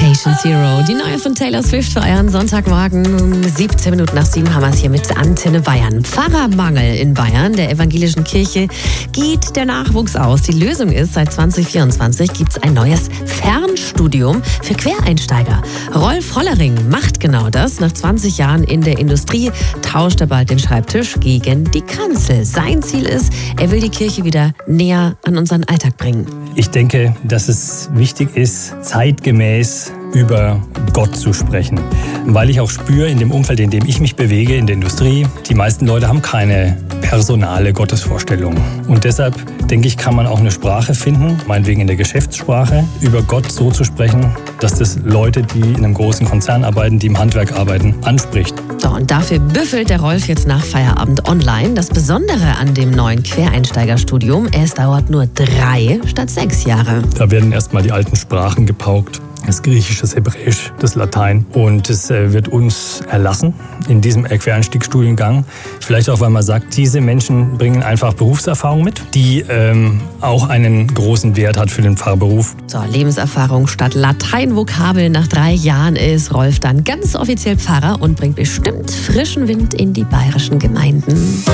Station Zero, die neue von Taylor Swift für euren Sonntagmorgen. 17 Minuten nach 7 haben wir es hier mit Antenne Bayern. Pfarrermangel in Bayern, der evangelischen Kirche, geht der Nachwuchs aus. Die Lösung ist, seit 2024 gibt es ein neues Fernstudium für Quereinsteiger. Rolf Hollering macht genau das. Nach 20 Jahren in der Industrie tauscht er bald den Schreibtisch gegen die Kanzel. Sein Ziel ist, er will die Kirche wieder näher an unseren Alltag bringen. Ich denke, dass es wichtig ist, zeitgemäß über Gott zu sprechen. Weil ich auch spüre, in dem Umfeld, in dem ich mich bewege, in der Industrie, die meisten Leute haben keine personale Gottesvorstellung. Und deshalb, denke ich, kann man auch eine Sprache finden, meinetwegen in der Geschäftssprache, über Gott so zu sprechen, dass das Leute, die in einem großen Konzern arbeiten, die im Handwerk arbeiten, anspricht. So, und dafür büffelt der Rolf jetzt nach Feierabend online. Das Besondere an dem neuen Quereinsteigerstudium, es dauert nur 3 statt 6 Jahre. Da werden erstmal die alten Sprachen gepaukt. Das Griechische, das Hebräisch, das Latein. Und es wird uns erlassen in diesem Quereinstiegsstudiengang. Vielleicht auch, weil man sagt, diese Menschen bringen einfach Berufserfahrung mit, die auch einen großen Wert hat für den Pfarrberuf. So, Lebenserfahrung statt Lateinvokabel. Nach 3 Jahren ist Rolf dann ganz offiziell Pfarrer und bringt bestimmt frischen Wind in die bayerischen Gemeinden.